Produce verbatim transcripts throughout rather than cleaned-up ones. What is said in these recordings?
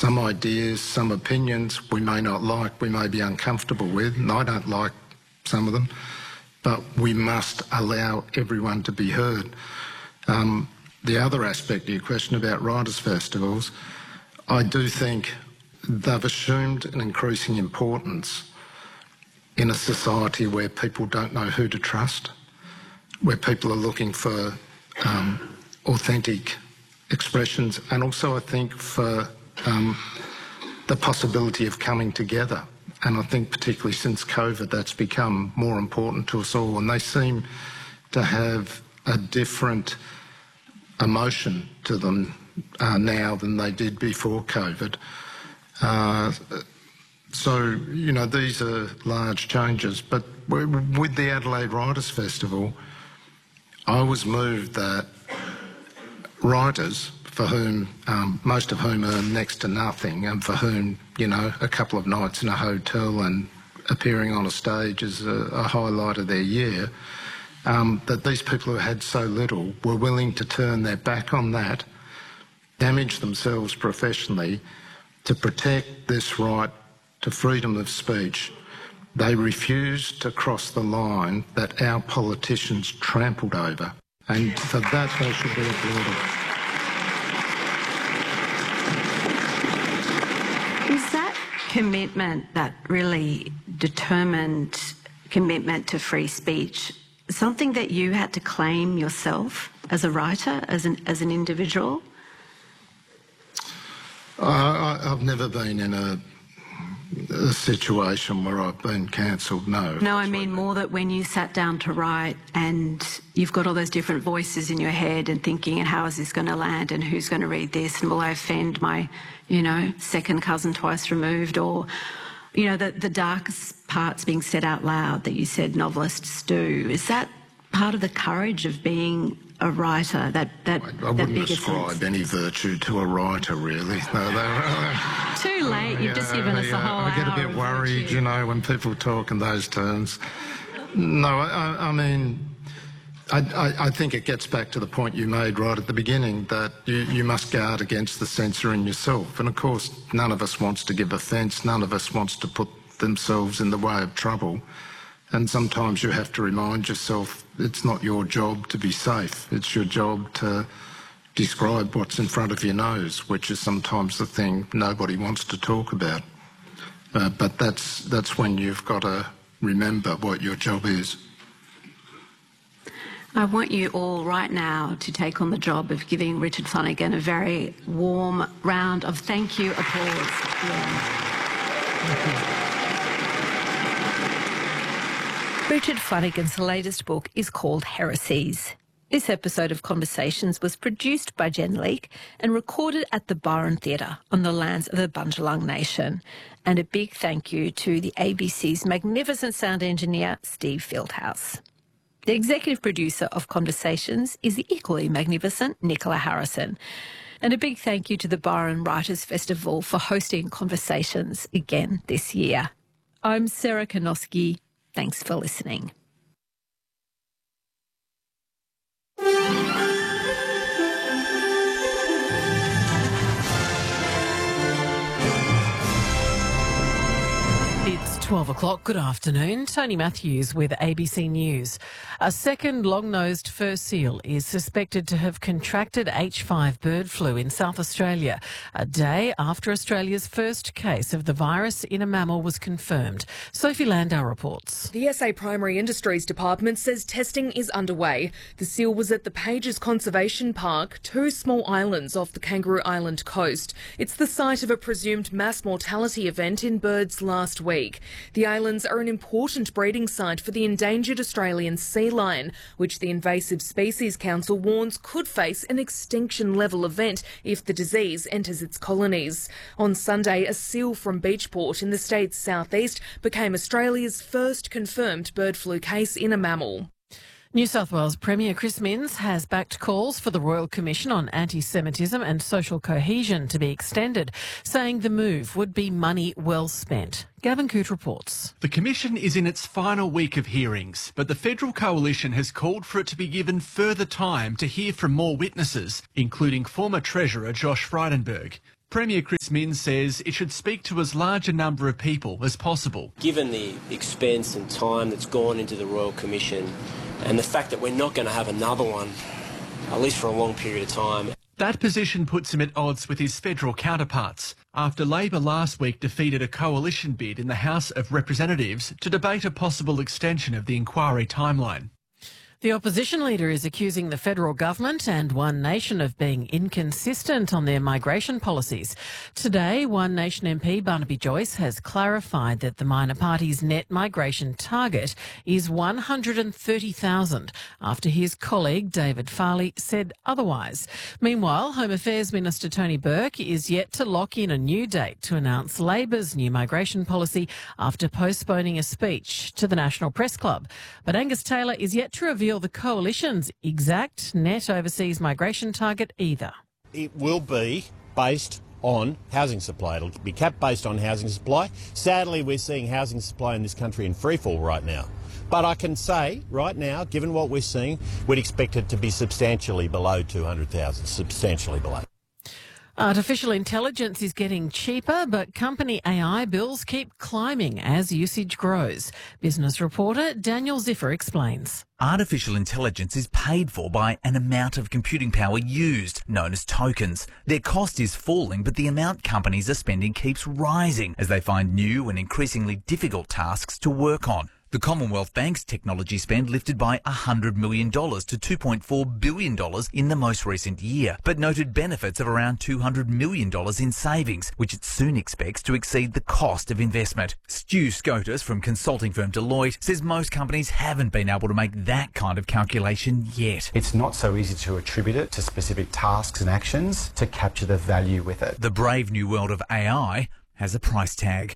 some ideas, some opinions we may not like, we may be uncomfortable with, and I don't like some of them, but we must allow everyone to be heard. Um, the other aspect of your question about writers' festivals, I do think they've assumed an increasing importance in a society where people don't know who to trust, where people are looking for um, authentic expressions, and also I think for um, the possibility of coming together. And I think particularly since COVID that's become more important to us all, and they seem to have a different emotion to them uh, now than they did before COVID. Uh, so, you know, these are large changes, but with the Adelaide Writers' Festival, I was moved that writers, for whom, um, most of whom earn next to nothing, and for whom, you know, a couple of nights in a hotel and appearing on a stage is a, a highlight of their year, um, that these people who had so little were willing to turn their back on that, damage themselves professionally to protect this right to freedom of speech. They refused to cross the line that our politicians trampled over, and for that they should be applauded. Is that commitment, that really determined commitment to free speech, something that you had to claim yourself as a writer, as an, as an individual? Uh, I, I've never been in a, a situation where I've been cancelled, no. No, I mean more that when you sat down to write and you've got all those different voices in your head and thinking, and how is this going to land, and who's going to read this, and will I offend my, you know, second cousin twice removed, or, you know, the, the darkest parts being said out loud that you said novelists do. Is that part of the courage of being a writer, that that I, I wouldn't ascribe any virtue to a writer, really. No, they're, Too late. You've yeah, just given us yeah, a whole I get hour a bit worried, virtue. you know, when people talk in those terms. No, I, I mean, I, I, I think it gets back to the point you made right at the beginning, that you, you must guard against the censor in yourself. And of course, none of us wants to give offence. None of us wants to put themselves in the way of trouble. And sometimes you have to remind yourself it's not your job to be safe. It's your job to describe what's in front of your nose, which is sometimes the thing nobody wants to talk about. Uh, but that's, that's when you've got to remember what your job is. I want you all right now to take on the job of giving Richard Flanagan a very warm round of thank you applause. Thank you. Richard Flanagan's latest book is called Heresies. This episode of Conversations was produced by Jen Leake and recorded at the Byron Theatre on the lands of the Bundjalung Nation. And a big thank you to the A B C's magnificent sound engineer, Steve Fieldhouse. The executive producer of Conversations is the equally magnificent Nicola Harrison. And a big thank you to the Byron Writers' Festival for hosting Conversations again this year. I'm Sarah Kanoski. Thanks for listening. It's twelve o'clock. Good afternoon. Tony Matthews with A B C News. A second long-nosed fur seal is suspected to have contracted H five bird flu in South Australia, a day after Australia's first case of the virus in a mammal was confirmed. Sophie Landau reports. The S A Primary Industries Department says testing is underway. The seal was at the Pages Conservation Park, two small islands off the Kangaroo Island coast. It's the site of a presumed mass mortality event in birds last week. The islands are an important breeding site for the endangered Australian sea lion, which the Invasive Species Council warns could face an extinction-level event if the disease enters its colonies. On Sunday, a seal from Beachport in the state's southeast became Australia's first confirmed bird flu case in a mammal. New South Wales Premier Chris Minns has backed calls for the Royal Commission on Anti-Semitism and Social Cohesion to be extended, saying the move would be money well spent. Gavin Coote reports. The Commission is in its final week of hearings, but the Federal Coalition has called for it to be given further time to hear from more witnesses, including former Treasurer Josh Frydenberg. Premier Chris Minns says it should speak to as large a number of people as possible. Given the expense and time that's gone into the Royal Commission and the fact that we're not going to have another one, at least for a long period of time. That position puts him at odds with his federal counterparts after Labor last week defeated a coalition bid in the House of Representatives to debate a possible extension of the inquiry timeline. The opposition leader is accusing the federal government and One Nation of being inconsistent on their migration policies. Today, One Nation M P Barnaby Joyce has clarified that the minor party's net migration target is one hundred thirty thousand after his colleague David Farley said otherwise. Meanwhile, Home Affairs Minister Tony Burke is yet to lock in a new date to announce Labor's new migration policy after postponing a speech to the National Press Club. But Angus Taylor is yet to reveal the coalition's exact net overseas migration target either. It will be based on housing supply. It'll be capped based on housing supply. Sadly, we're seeing housing supply in this country in freefall right now. But I can say right now, given what we're seeing, we'd expect it to be substantially below two hundred thousand, substantially below. Artificial intelligence is getting cheaper, but company A I bills keep climbing as usage grows. Business reporter Daniel Ziffer explains. Artificial intelligence is paid for by an amount of computing power used, known as tokens. Their cost is falling, but the amount companies are spending keeps rising as they find new and increasingly difficult tasks to work on. The Commonwealth Bank's technology spend lifted by one hundred million dollars to two point four billion dollars in the most recent year, but noted benefits of around two hundred million dollars in savings, which it soon expects to exceed the cost of investment. Stu Scotus from consulting firm Deloitte says most companies haven't been able to make that kind of calculation yet. It's not so easy to attribute it to specific tasks and actions to capture the value with it. The brave new world of A I has a price tag.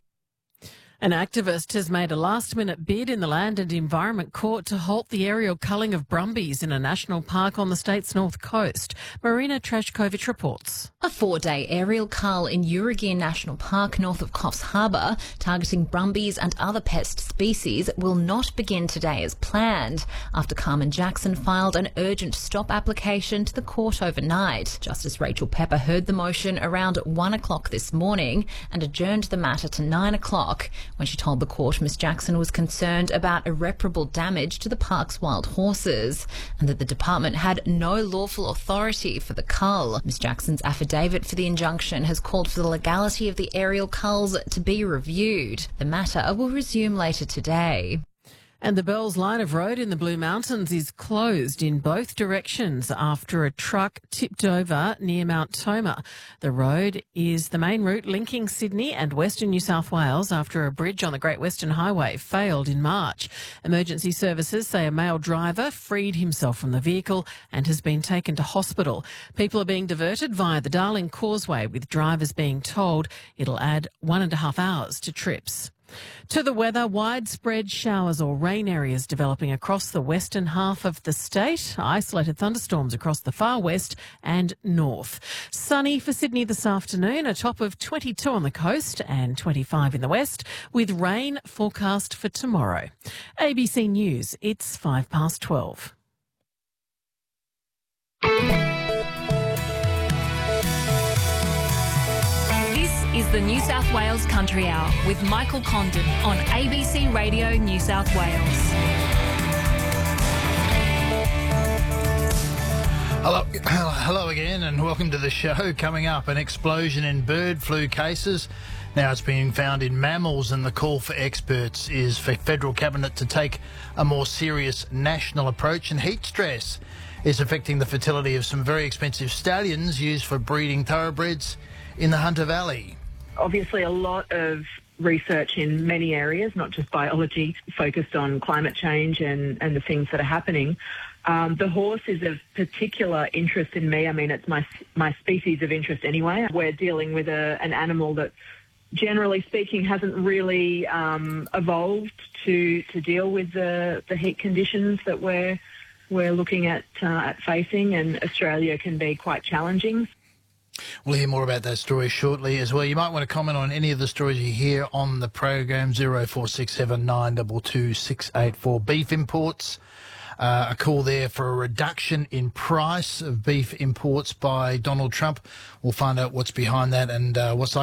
An activist has made a last-minute bid in the Land and Environment Court to halt the aerial culling of brumbies in a national park on the state's north coast. Marina Trashkovich reports. A four-day aerial cull in Urugir National Park north of Coffs Harbour, targeting brumbies and other pest species, will not begin today as planned, after Carmen Jackson filed an urgent stop application to the court overnight. Justice Rachel Pepper heard the motion around one o'clock this morning and adjourned the matter to nine o'clock. When she told the court Miss Jackson was concerned about irreparable damage to the park's wild horses and that the department had no lawful authority for the cull. Miss Jackson's affidavit for the injunction has called for the legality of the aerial culls to be reviewed. The matter will resume later today. And the Bells line of road in the Blue Mountains is closed in both directions after a truck tipped over near Mount Toma. The road is the main route linking Sydney and Western New South Wales after a bridge on the Great Western Highway failed in March. Emergency services say a male driver freed himself from the vehicle and has been taken to hospital. People are being diverted via the Darling Causeway, with drivers being told it'll add one and a half hours to trips. To the weather, widespread showers or rain areas developing across the western half of the state. Isolated thunderstorms across the far west and north. Sunny for Sydney this afternoon, a top of twenty-two on the coast and twenty-five in the west, with rain forecast for tomorrow. A B C News, it's five past twelve. Is the New South Wales Country Hour with Michael Condon on A B C Radio New South Wales. Hello, hello again and welcome to the show. Coming up, an explosion in bird flu cases. Now it's being found in mammals, and the call for experts is for federal cabinet to take a more serious national approach. And heat stress is affecting the fertility of some very expensive stallions used for breeding thoroughbreds in the Hunter Valley. Obviously, a lot of research in many areas, not just biology, focused on climate change and, and the things that are happening. Um, the horse is of particular interest in me. I mean, it's my my species of interest anyway. We're dealing with a, an animal that, generally speaking, hasn't really um, evolved to to deal with the, the heat conditions that we're we're looking at uh, at facing, and Australia can be quite challenging. We'll hear more about that story shortly as well. You might want to comment on any of the stories you hear on the program. zero four six seven nine two two six eight four. Beef imports Uh, a call there for a reduction in price of beef imports by Donald Trump. We'll find out what's behind that and uh, what's like